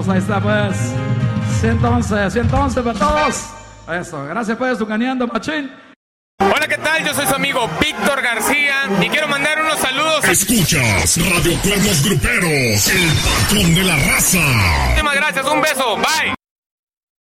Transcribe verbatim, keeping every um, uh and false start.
vamos, ahí está pues. ciento once, ciento once para todos. Eso, gracias pues, Tucaneando Machín. Hola, ¿qué tal? Yo soy su amigo Víctor García y quiero mandar unos saludos. Escuchas Radio Cuernos Gruperos, el patrón de la raza. Muchísimas gracias, un beso, bye.